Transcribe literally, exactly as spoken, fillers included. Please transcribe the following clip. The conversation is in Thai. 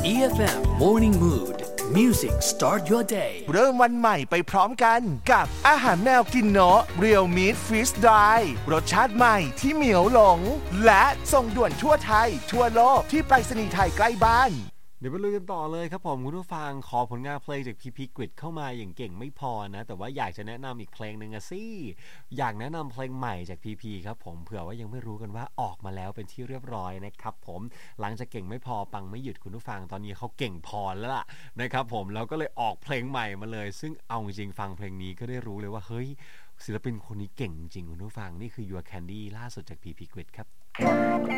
อี เอฟ เอ็ม Morning Mood Music Start Your Day เริ่มวันใหม่ไปพร้อมกันกับอาหารแมวกินเนาะ Real Meat Freeze Dry รสชาติใหม่ที่เหมียวหลงและส่งด่วนทั่วไทยทั่วโลกที่ไปรษณีย์ไทยใกล้บ้านเดี๋ยวไปลุยกันต่อเลยครับผมคุณผู้ฟังขอผลงานเพลงจากพีพีกริดเข้ามาอย่างเก่งไม่พอนะแต่ว่าอยากจะแนะนำอีกเพลงหนึ่งอะสิอยากแนะนำเพลงใหม่จากพีพีครับผมเผื่อว่ายังไม่รู้กันว่าออกมาแล้วเป็นที่เรียบร้อยนะครับผมหลังจากเก่งไม่พอปังไม่หยุดคุณผู้ฟังตอนนี้เขาเก่งพอแล้วล่ะนะครับผมแล้วก็เลยออกเพลงใหม่มาเลยซึ่งเอาจริงฟังเพลงนี้ก็ได้รู้เลยว่าเฮ้ยศิลปินคนนี้เก่งจริงคุณผู้ฟังนี่คือ Your Candy ล่าสุดจากพีพีกริดครับ